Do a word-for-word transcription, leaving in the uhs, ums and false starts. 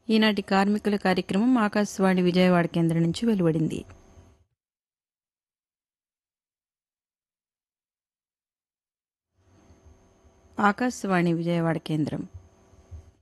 ఈనాటి కార్మికుల కార్యక్రమం ఆకాశవాణి విజయవాడ కేంద్రం నుంచి వెలువడింది. ఆకాశవాణి విజయవాడ కేంద్రం